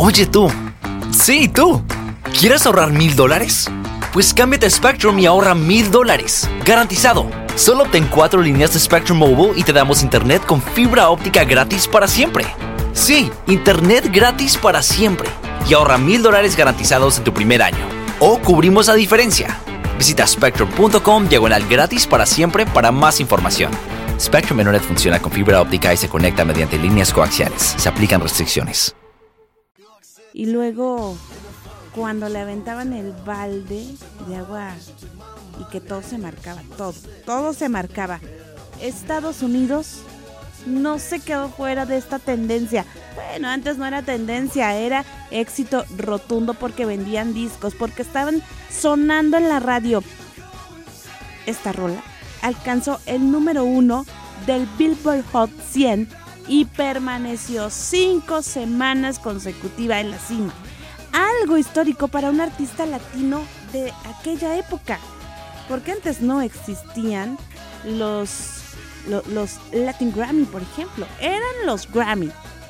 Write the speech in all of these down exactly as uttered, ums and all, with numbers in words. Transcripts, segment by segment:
Oye tú, sí tú, ¿quieres ahorrar mil dólares? Pues cámbiate a Spectrum y ahorra mil dólares, garantizado. Solo obtén cuatro líneas de Spectrum Mobile y te damos internet con fibra óptica gratis para siempre. Sí, internet gratis para siempre. Y ahorra mil dólares garantizados en tu primer año. O cubrimos la diferencia. Visita spectrum punto com diagonal gratis para siempre para más información. Spectrum Internet funciona con fibra óptica y se conecta mediante líneas coaxiales. Se aplican restricciones. Y luego, cuando le aventaban el balde de agua y que todo se marcaba, todo, todo se marcaba. Estados Unidos no se quedó fuera de esta tendencia. Bueno, antes no era tendencia, era éxito rotundo porque vendían discos, porque estaban sonando en la radio. Esta rola alcanzó el número uno del Billboard Hot cien y permaneció cinco semanas consecutivas en la cima. Algo histórico para un artista latino de aquella época, porque antes no existían los, los, los Latin Grammy, por ejemplo. Eran los Grammy.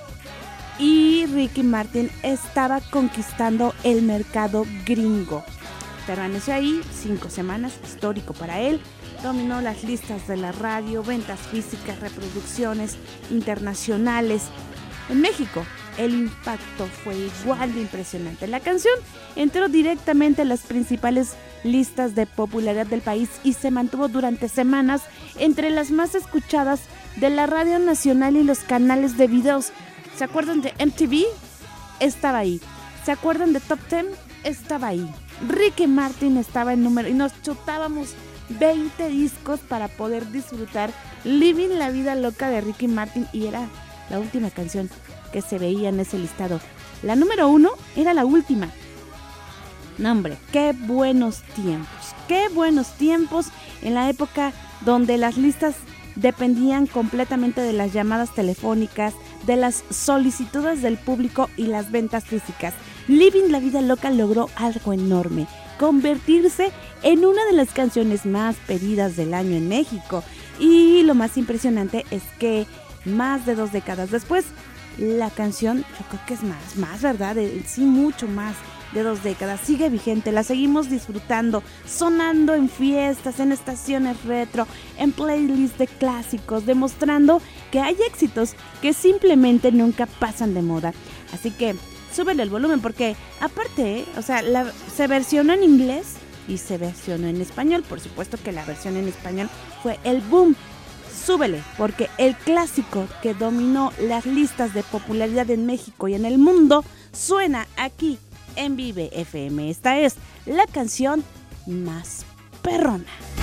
Y Ricky Martin estaba conquistando el mercado gringo. Permaneció ahí cinco semanas, histórico para él. Dominó las listas de la radio, ventas físicas, reproducciones internacionales. En México, el impacto fue igual de impresionante. La canción entró directamente en las principales listas de popularidad del país y se mantuvo durante semanas entre las más escuchadas de la radio nacional y los canales de videos. ¿Se acuerdan de M T V? Estaba ahí. ¿Se acuerdan de Top Ten? Estaba ahí. Ricky Martin estaba en número y nos chutábamos veinte discos para poder disfrutar Living la Vida Loca de Ricky Martin, y era la última canción que se veía en ese listado. La número uno era la última. No, hombre, qué buenos tiempos, qué buenos tiempos en la época donde las listas dependían completamente de las llamadas telefónicas, de las solicitudes del público y las ventas físicas. Living la Vida Loca logró algo enorme: convertirse en una de las canciones más pedidas del año en México. Y lo más impresionante es que más de dos décadas después, la canción, yo creo que es más, más, ¿verdad? Sí, mucho más de dos décadas, sigue vigente, la seguimos disfrutando, sonando en fiestas, en estaciones retro, en playlists de clásicos, demostrando que hay éxitos que simplemente nunca pasan de moda. Así que súbele el volumen, porque aparte, ¿eh? o sea, la, se versionó en inglés y se versionó en español. Por supuesto que la versión en español fue el boom. Súbele, porque el clásico que dominó las listas de popularidad en México y en el mundo suena aquí en Vive F M. Esta es la canción más perrona.